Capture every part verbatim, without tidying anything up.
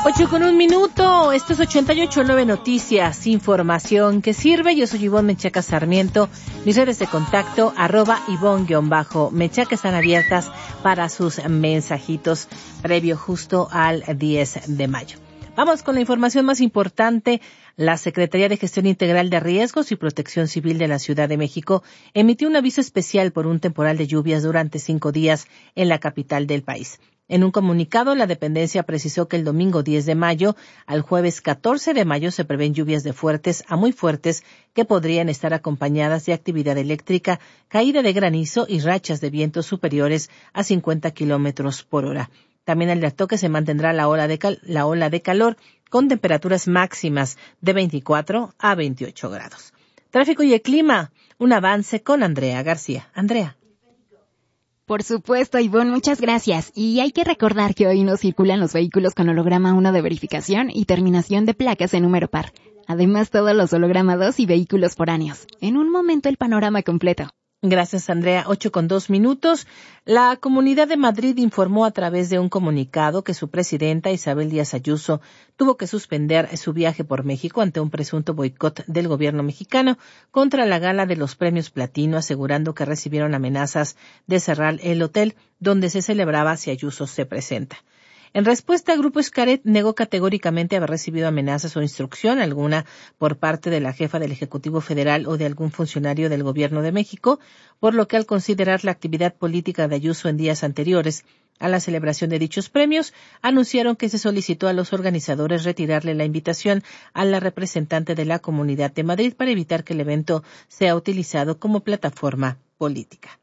Ocho con un minuto, esto es ochenta y ocho punto nueve Noticias, información que sirve. Yo soy Ivonne Menchaca Sarmiento, mis redes de contacto, arroba Ivonne-Menchaca, están abiertas para sus mensajitos previo justo al diez de mayo. Vamos con la información más importante. La Secretaría de Gestión Integral de Riesgos y Protección Civil de la Ciudad de México emitió un aviso especial por un temporal de lluvias durante cinco días en la capital del país. En un comunicado, la dependencia precisó que el domingo diez de mayo al jueves catorce de mayo se prevén lluvias de fuertes a muy fuertes que podrían estar acompañadas de actividad eléctrica, caída de granizo y rachas de vientos superiores a cincuenta kilómetros por hora. También alertó que se mantendrá la ola de cal- la ola de calor con temperaturas máximas de veinticuatro a veintiocho grados. Tráfico y el clima, un avance con Andrea García. Andrea. Por supuesto, Ivonne, muchas gracias. Y hay que recordar que hoy no circulan los vehículos con holograma uno de verificación y terminación de placas en número par. Además, todos los holograma dos y vehículos foráneos. En un momento el panorama completo. Gracias, Andrea. Ocho con dos minutos. La Comunidad de Madrid informó a través de un comunicado que su presidenta, Isabel Díaz Ayuso, tuvo que suspender su viaje por México ante un presunto boicot del gobierno mexicano contra la gala de los premios Platino, asegurando que recibieron amenazas de cerrar el hotel donde se celebraba si Ayuso se presenta. En respuesta, Grupo Xcaret negó categóricamente haber recibido amenazas o instrucción alguna por parte de la jefa del Ejecutivo Federal o de algún funcionario del Gobierno de México, por lo que al considerar la actividad política de Ayuso en días anteriores a la celebración de dichos premios, anunciaron que se solicitó a los organizadores retirarle la invitación a la representante de la Comunidad de Madrid para evitar que el evento sea utilizado como plataforma política.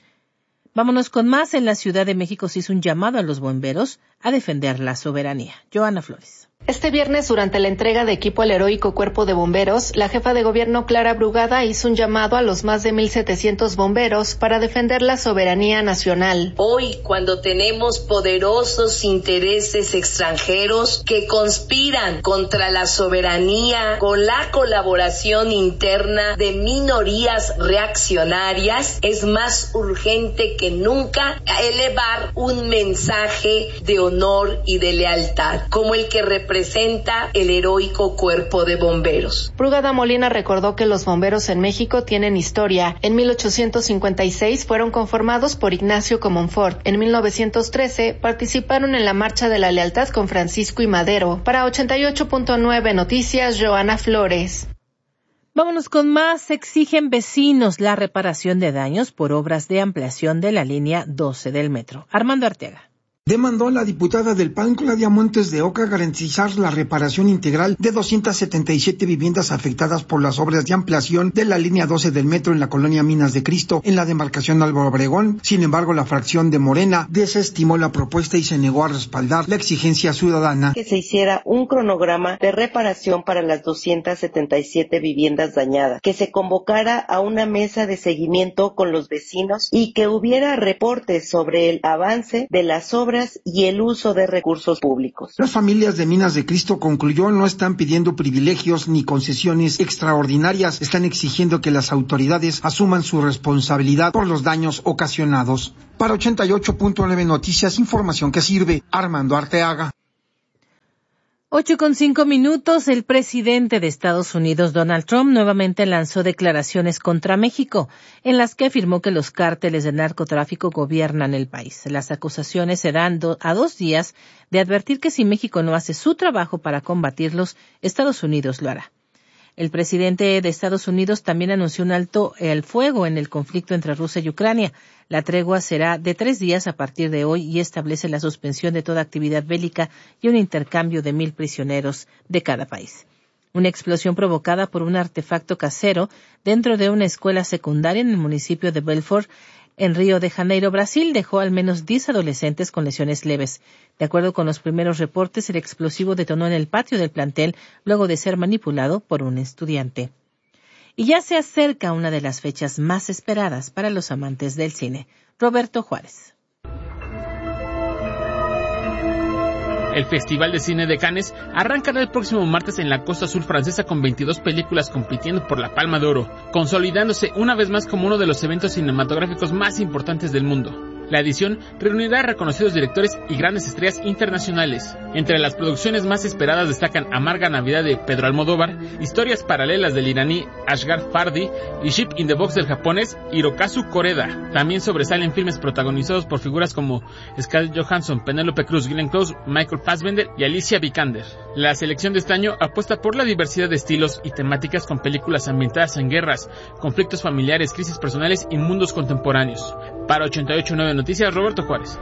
Vámonos con más. En la Ciudad de México se hizo un llamado a los bomberos a defender la soberanía. Joana Flores. Este viernes, durante la entrega de equipo al heroico Cuerpo de Bomberos, la jefa de gobierno Clara Brugada hizo un llamado a los más de mil setecientos bomberos para defender la soberanía nacional. Hoy, cuando tenemos poderosos intereses extranjeros que conspiran contra la soberanía con la colaboración interna de minorías reaccionarias, es más urgente que nunca elevar un mensaje de honor y de lealtad, como el que representa presenta el heroico Cuerpo de Bomberos. Brugada Molina recordó que los bomberos en México tienen historia. En mil ochocientos cincuenta y seis fueron conformados por Ignacio Comonfort. En mil novecientos trece participaron en la Marcha de la Lealtad con Francisco I. Madero. Para ochenta y ocho punto nueve Noticias, Joana Flores. Vámonos con más. Exigen vecinos la reparación de daños por obras de ampliación de la línea doce del metro. Armando Arteaga. Demandó a la diputada del P A N, Claudia Montes de Oca, garantizar la reparación integral de doscientas setenta y siete viviendas afectadas por las obras de ampliación de la línea doce del metro en la colonia Minas de Cristo, en la demarcación Álvaro Obregón. Sin embargo, la fracción de Morena desestimó la propuesta y se negó a respaldar la exigencia ciudadana. Que se hiciera un cronograma de reparación para las doscientas setenta y siete viviendas dañadas, que se convocara a una mesa de seguimiento con los vecinos y que hubiera reportes sobre el avance de las obras y el uso de recursos públicos. Las familias de Minas de Cristo, concluyó, no están pidiendo privilegios ni concesiones extraordinarias, están exigiendo que las autoridades asuman su responsabilidad por los daños ocasionados. Para ochenta y ocho punto nueve Noticias, información que sirve, Armando Arteaga. Ocho con cinco minutos, el presidente de Estados Unidos, Donald Trump, nuevamente lanzó declaraciones contra México, en las que afirmó que los cárteles de narcotráfico gobiernan el país. Las acusaciones se dan do- a dos días de advertir que si México no hace su trabajo para combatirlos, Estados Unidos lo hará. El presidente de Estados Unidos también anunció un alto el fuego en el conflicto entre Rusia y Ucrania. La tregua será de tres días a partir de hoy y establece la suspensión de toda actividad bélica y un intercambio de mil prisioneros de cada país. Una explosión provocada por un artefacto casero dentro de una escuela secundaria en el municipio de Belfort, en Río de Janeiro, Brasil, dejó al menos diez adolescentes con lesiones leves. De acuerdo con los primeros reportes, el explosivo detonó en el patio del plantel luego de ser manipulado por un estudiante. Y ya se acerca una de las fechas más esperadas para los amantes del cine. Roberto Juárez. El Festival de Cine de Cannes arrancará el próximo martes en la costa sur francesa con veintidós películas compitiendo por la Palma de Oro, consolidándose una vez más como uno de los eventos cinematográficos más importantes del mundo. La edición reunirá a reconocidos directores y grandes estrellas internacionales. Entre las producciones más esperadas destacan Amarga Navidad de Pedro Almodóvar, Historias paralelas del iraní Asghar Farhadi y Ship in the Box del japonés Hirokazu Koreda. También sobresalen filmes protagonizados por figuras como Scarlett Johansson, Penélope Cruz, Glenn Close, Michael Fassbender y Alicia Vikander. La selección de este año apuesta por la diversidad de estilos y temáticas con películas ambientadas en guerras, conflictos familiares, crisis personales y mundos contemporáneos. Para ochenta y ocho punto nueve Noticias, Roberto Juárez.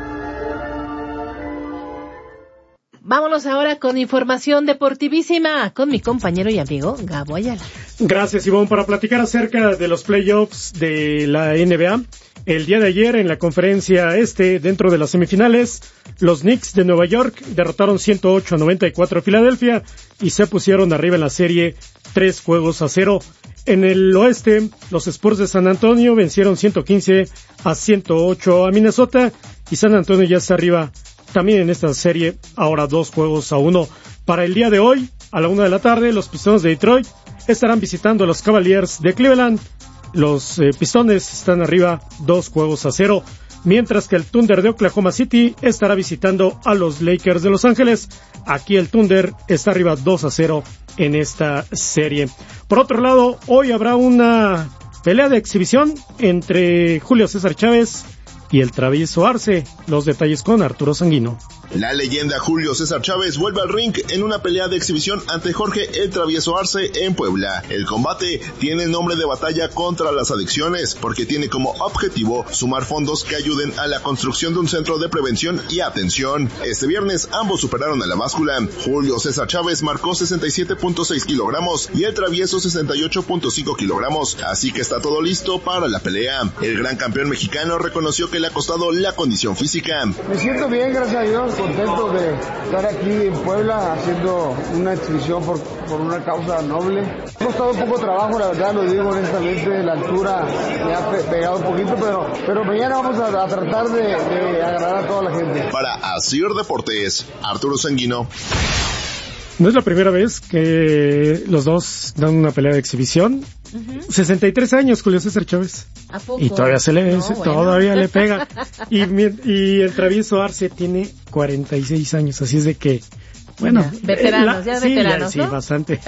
Vámonos ahora con información deportivísima con mi compañero y amigo Gabo Ayala. Gracias, Ivonne, para platicar acerca de los playoffs de la N B A. El día de ayer, en la conferencia este, dentro de las semifinales, los Knicks de Nueva York derrotaron ciento ocho a noventa y cuatro a Filadelfia y se pusieron arriba en la serie tres juegos a cero. En el oeste, los Spurs de San Antonio vencieron ciento quince a ciento ocho a Minnesota y San Antonio ya está arriba también en esta serie, ahora dos juegos a uno. Para el día de hoy, a la una de la tarde, los Pistones de Detroit estarán visitando a los Cavaliers de Cleveland. Los eh, Pistones están arriba dos juegos a cero, mientras que el Thunder de Oklahoma City estará visitando a los Lakers de Los Ángeles. Aquí el Thunder está arriba dos a cero en esta serie. Por otro lado, hoy habrá una pelea de exhibición entre Julio César Chávez y el travieso Arce. Los detalles con Arturo Sanguino. La leyenda Julio César Chávez vuelve al ring en una pelea de exhibición ante Jorge el Travieso Arce en Puebla. El combate tiene nombre de batalla contra las adicciones porque tiene como objetivo sumar fondos que ayuden a la construcción de un centro de prevención y atención. Este viernes ambos superaron a la báscula. Julio César Chávez marcó sesenta y siete punto seis kilogramos y el Travieso sesenta y ocho punto cinco kilogramos, así que está todo listo para la pelea. El gran campeón mexicano reconoció que le ha costado la condición física. Me siento bien, gracias a Dios. Contento de estar aquí en Puebla haciendo una exhibición por, por una causa noble. Ha costado un poco de trabajo, la verdad, lo digo honestamente, la altura me ha pe- pegado un poquito, pero, pero mañana vamos a, a tratar de, de agradar a toda la gente. Para Asir Deportes, Arturo Sanguino. No es la primera vez que los dos dan una pelea de exhibición. Uh-huh. sesenta y tres años, Julio César Chávez. ¿A poco? Y todavía se le vence, no, bueno. todavía le pega. Y, y el travieso Arce tiene cuarenta y seis años, así es de que, bueno. Ya, veteranos, la, ya sí, veteranos, ya, ¿no? Sí, bastante.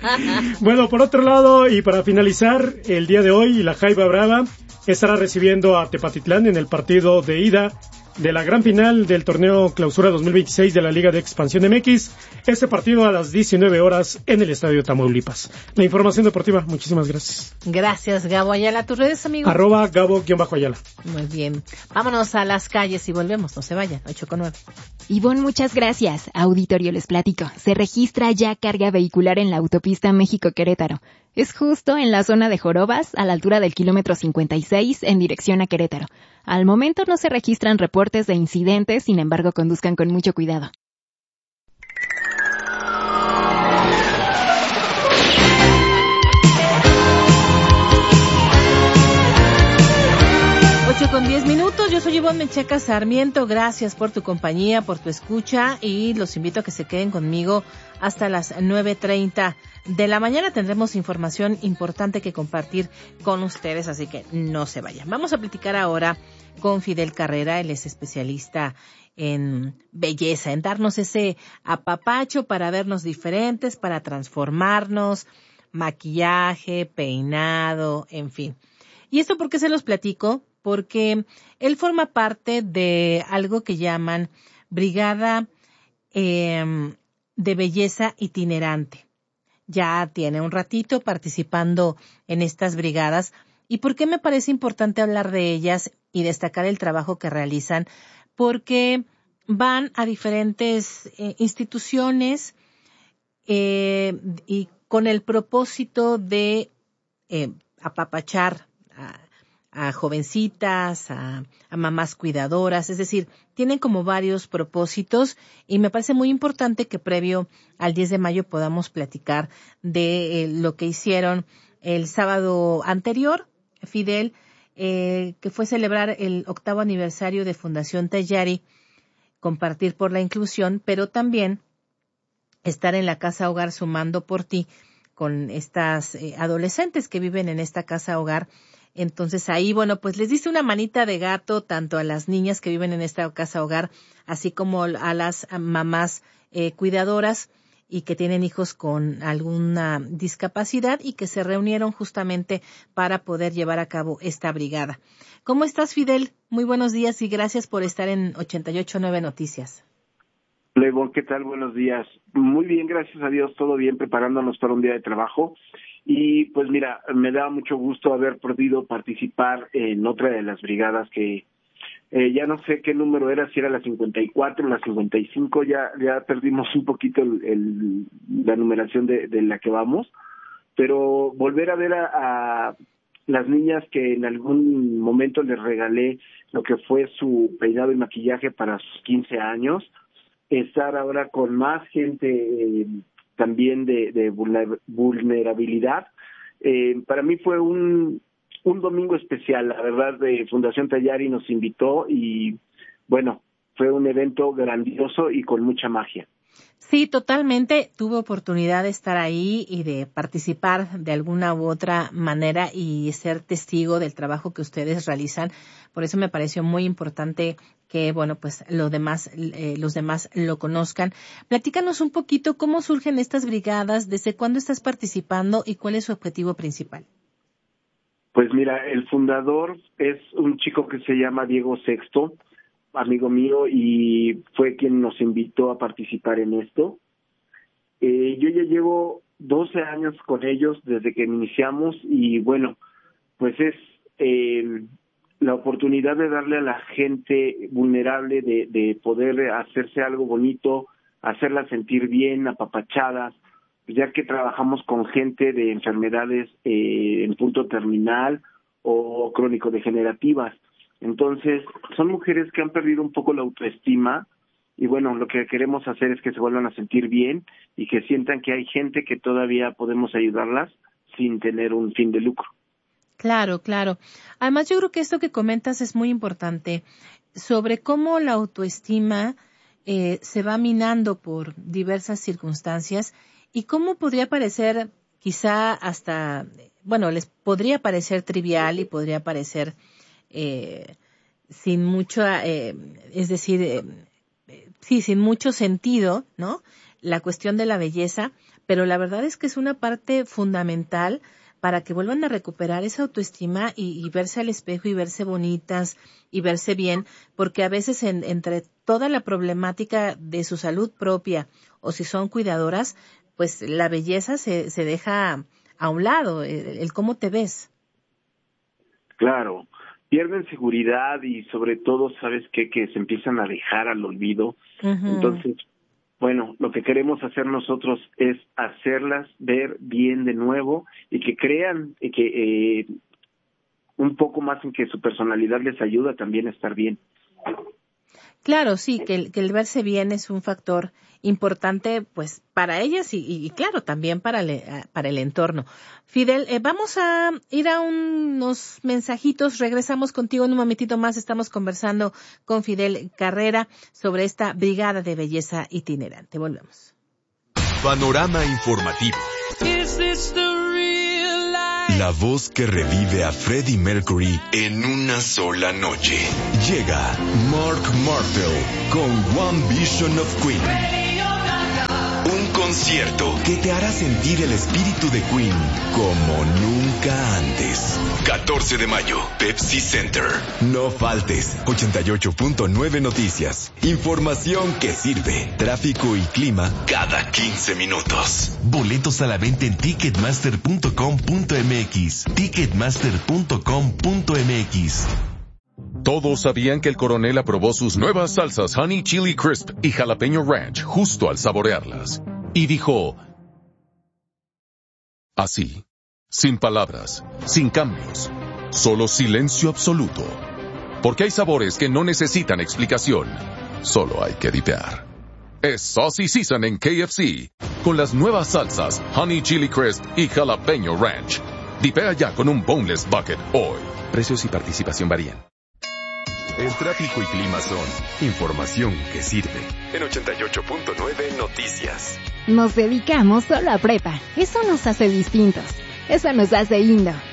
Bueno, por otro lado, y para finalizar, el día de hoy, la Jaiba Brava estará recibiendo a Tepatitlán en el partido de ida de la gran final del torneo Clausura dos mil veintiséis de la Liga de Expansión M X. Este partido a las diecinueve horas en el Estadio Tamaulipas. La información deportiva, muchísimas gracias. Gracias, Gabo Ayala. ¿Tus redes, amigo? Arroba Gabo-Ayala. Muy bien. Vámonos a las calles y volvemos. No se vayan. ocho con nueve. Ivonne, muchas gracias. Auditorio, les platico. Se registra ya carga vehicular en la autopista México-Querétaro. Es justo en la zona de Jorobas, a la altura del kilómetro cincuenta y seis, en dirección a Querétaro. Al momento no se registran reportes de incidentes, sin embargo, conduzcan con mucho cuidado. ocho con diez minutos, yo soy Ivonne Menchaca Sarmiento, gracias por tu compañía, por tu escucha y los invito a que se queden conmigo hasta las nueve treinta de la mañana. Tendremos información importante que compartir con ustedes, así que no se vayan. Vamos a platicar ahora con Fidel Carrera, él es especialista en belleza, en darnos ese apapacho para vernos diferentes, para transformarnos, maquillaje, peinado, en fin. ¿Y esto por qué se los platico? Porque él forma parte de algo que llaman Brigada eh, de Belleza Itinerante. Ya tiene un ratito participando en estas brigadas. ¿Y por qué me parece importante hablar de ellas y destacar el trabajo que realizan? Porque van a diferentes eh, instituciones eh, y con el propósito de eh, apapachar a a jovencitas, a, a mamás cuidadoras, es decir, tienen como varios propósitos y me parece muy importante que previo al diez de mayo podamos platicar de eh, lo que hicieron el sábado anterior, Fidel, eh, que fue celebrar el octavo aniversario de Fundación Tayari, compartir por la inclusión, pero también estar en la Casa Hogar Sumando por Ti con estas eh, adolescentes que viven en esta Casa Hogar Entonces ahí, bueno, pues les diste una manita de gato tanto a las niñas que viven en esta casa hogar, así como a las mamás eh, cuidadoras y que tienen hijos con alguna discapacidad y que se reunieron justamente para poder llevar a cabo esta brigada. ¿Cómo estás, Fidel? Muy buenos días y gracias por estar en ochenta y ocho punto nueve Noticias. Lebón, ¿qué tal? Buenos días. Muy bien, gracias a Dios, todo bien, preparándonos para un día de trabajo. Y pues mira, me da mucho gusto haber podido participar en otra de las brigadas que eh, ya no sé qué número era, si era la cincuenta y cuatro, la cincuenta y cinco, ya ya perdimos un poquito el, el, la numeración de, de la que vamos, pero volver a ver a, a las niñas que en algún momento les regalé lo que fue su peinado y maquillaje para sus quince años, estar ahora con más gente eh, también de, de vulnerabilidad. Eh, para mí fue un, un domingo especial, la verdad, de Fundación Tallari nos invitó y, bueno, fue un evento grandioso y con mucha magia. Sí, totalmente. Tuve oportunidad de estar ahí y de participar de alguna u otra manera y ser testigo del trabajo que ustedes realizan. Por eso me pareció muy importante que, bueno, pues los demás, eh, los demás lo conozcan. Platícanos un poquito cómo surgen estas brigadas, desde cuándo estás participando y cuál es su objetivo principal. Pues mira, el fundador es un chico que se llama Diego Sexto, amigo mío, y fue quien nos invitó a participar en esto. Eh, yo ya llevo doce años con ellos desde que iniciamos y bueno, pues es eh, la oportunidad de darle a la gente vulnerable de, de poder hacerse algo bonito, hacerla sentir bien, apapachadas, ya que trabajamos con gente de enfermedades eh, en punto terminal o crónico-degenerativas. Entonces, son mujeres que han perdido un poco la autoestima y bueno, lo que queremos hacer es que se vuelvan a sentir bien y que sientan que hay gente que todavía podemos ayudarlas sin tener un fin de lucro. Claro, claro. Además, yo creo que esto que comentas es muy importante sobre cómo la autoestima eh, se va minando por diversas circunstancias y cómo podría parecer quizá hasta, bueno, les podría parecer trivial y podría parecer Eh, sin mucho, eh, es decir, eh, sí, sin mucho sentido, ¿no? La cuestión de la belleza, pero la verdad es que es una parte fundamental para que vuelvan a recuperar esa autoestima y, y verse al espejo y verse bonitas y verse bien, porque a veces en, entre toda la problemática de su salud propia o si son cuidadoras, pues la belleza se, se deja a un lado, el, el cómo te ves. Claro. Pierden seguridad y sobre todo, ¿sabes qué? Que se empiezan a dejar al olvido. Uh-huh. Entonces, bueno, lo que queremos hacer nosotros es hacerlas ver bien de nuevo y que crean y que eh, un poco más en que su personalidad les ayuda también a estar bien. Claro, sí, que el, que el verse bien es un factor importante, pues, para ellas y, y claro, también para el, para el entorno. Fidel, eh, vamos a ir a unos mensajitos, regresamos contigo en un momentito más, estamos conversando con Fidel Carrera sobre esta brigada de belleza itinerante. Volvemos. Panorama informativo. La voz que revive a Freddie Mercury en una sola noche. Llega Mark Martel con One Vision of Queen. Un concierto que te hará sentir el espíritu de Queen como nunca antes. catorce de mayo, Pepsi Center. No faltes. ochenta y ocho punto nueve Noticias. Información que sirve. Tráfico y clima cada quince minutos. Boletos a la venta en ticketmaster punto com punto m x. ticketmaster punto com punto m x. Todos sabían que el coronel aprobó sus nuevas salsas Honey Chili Crisp y Jalapeño Ranch justo al saborearlas. Y dijo, así, sin palabras, sin cambios, solo silencio absoluto. Porque hay sabores que no necesitan explicación, solo hay que dipear. Es Saucy Season en K F C, con las nuevas salsas Honey Chili Crisp y Jalapeño Ranch. Dipea ya con un Boneless Bucket hoy. Precios y participación varían. El tráfico y clima son información que sirve. En ochenta y ocho punto nueve Noticias. Nos dedicamos solo a prepa. Eso nos hace distintos. Eso nos hace Indo.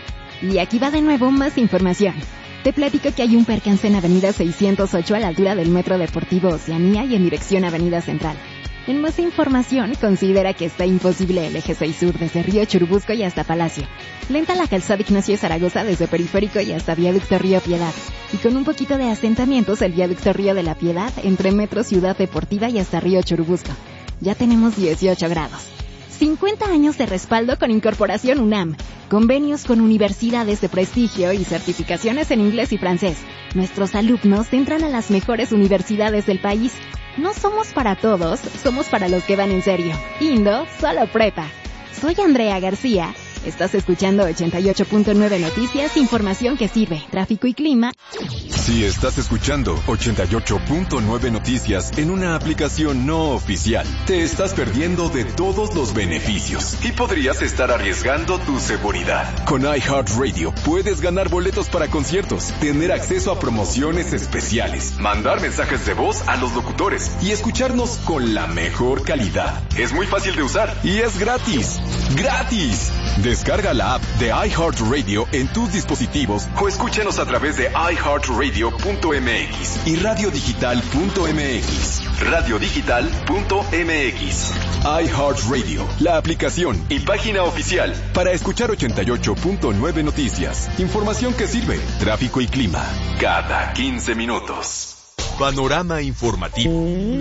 Y aquí va de nuevo más información. Te platico que hay un percance en Avenida seiscientos ocho a la altura del Metro Deportivo Oceanía y en dirección Avenida Central. En más información, considera que está imposible el eje seis Sur desde Río Churubusco y hasta Palacio. Lenta la calzada Ignacio Zaragoza desde Periférico y hasta Viaducto Río Piedad. Y con un poquito de asentamientos el Viaducto Río de la Piedad entre Metro Ciudad Deportiva y hasta Río Churubusco. Ya tenemos dieciocho grados. cincuenta años de respaldo con Incorporación UNAM. Convenios con universidades de prestigio y certificaciones en inglés y francés. Nuestros alumnos entran a las mejores universidades del país. No somos para todos, somos para los que van en serio. Indo, solo prepa. Soy Andrea García. Estás escuchando ochenta y ocho punto nueve Noticias, información que sirve, tráfico y clima. Si estás escuchando ochenta y ocho punto nueve Noticias en una aplicación no oficial, te estás perdiendo de todos los beneficios y podrías estar arriesgando tu seguridad. Con iHeartRadio puedes ganar boletos para conciertos, tener acceso a promociones especiales, mandar mensajes de voz a los locutores y escucharnos con la mejor calidad. Es muy fácil de usar y es gratis. ¡Gratis! Descarga la app de iHeartRadio en tus dispositivos o escúchanos a través de i heart radio punto m x y radio digital punto m x. radio digital punto m x. iHeartRadio, la aplicación y página oficial para escuchar ochenta y ocho punto nueve Noticias. Información que sirve, tráfico y clima, cada quince minutos. Panorama informativo.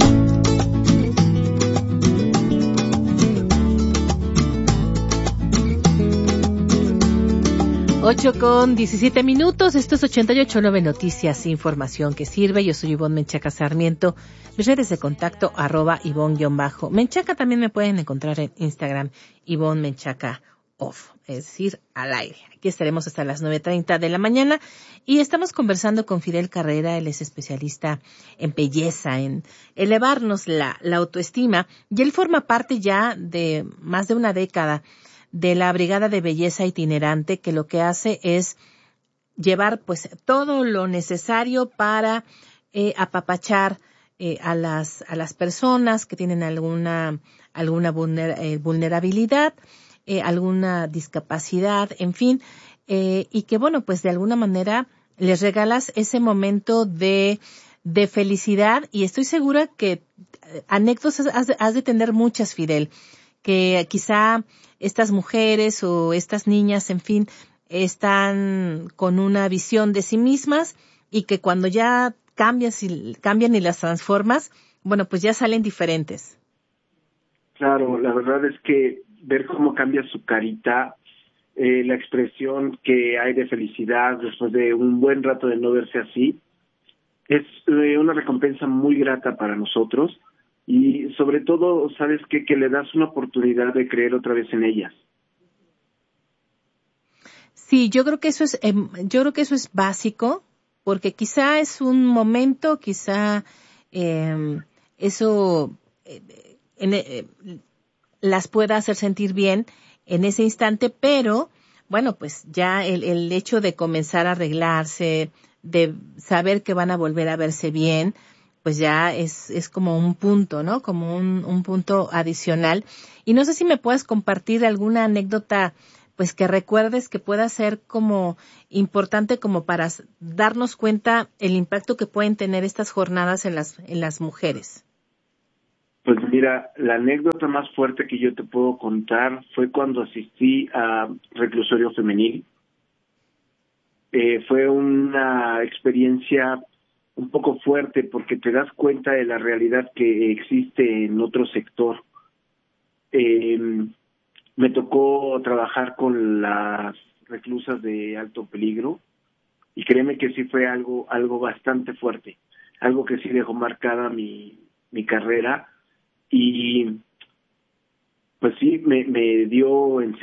Ocho con diecisiete minutos, esto es ochenta y ocho punto nueve Noticias, información que sirve. Yo soy Ivonne Menchaca Sarmiento, mis redes de contacto, arroba Ivonne-Menchaca, también me pueden encontrar en Instagram, Ivonne Menchaca Off, es decir, al aire. Aquí estaremos hasta las nueve treinta de la mañana y estamos conversando con Fidel Carrera, él es especialista en belleza, en elevarnos la, la autoestima, y él forma parte ya de más de una década de la Brigada de Belleza Itinerante, que lo que hace es llevar pues todo lo necesario para eh, apapachar eh, a las a las personas que tienen alguna alguna vulner, eh, vulnerabilidad, eh, alguna discapacidad, en fin, eh, y que bueno, pues de alguna manera les regalas ese momento de de felicidad, y estoy segura que eh, anécdotas has de, has de tener muchas, Fidel, que quizá estas mujeres o estas niñas, en fin, están con una visión de sí mismas y que cuando ya cambias y, cambian y las transformas, bueno, pues ya salen diferentes. Claro, la verdad es que ver cómo cambia su carita, eh, la expresión que hay de felicidad después de un buen rato de no verse así, es eh, una recompensa muy grata para nosotros. Y sobre todo, ¿sabes qué? Que le das una oportunidad de creer otra vez en ellas. Sí, yo creo que eso es, eh, yo creo que eso es básico, porque quizá es un momento, quizá eh, eso eh, en, eh, las pueda hacer sentir bien en ese instante, pero bueno, pues ya el, el hecho de comenzar a arreglarse, de saber que van a volver a verse bien, pues ya es es como un punto, ¿no? Como un, un punto adicional. Y no sé si me puedes compartir alguna anécdota, pues que recuerdes que pueda ser como importante como para darnos cuenta el impacto que pueden tener estas jornadas en las en las mujeres. Pues mira, la anécdota más fuerte que yo te puedo contar fue cuando asistí a reclusorio femenil. Eh, fue una experiencia un poco fuerte porque te das cuenta de la realidad que existe en otro sector. Eh, me tocó trabajar con las reclusas de alto peligro y créeme que sí fue algo algo bastante fuerte, algo que sí dejó marcada mi mi carrera y pues sí me, me dio en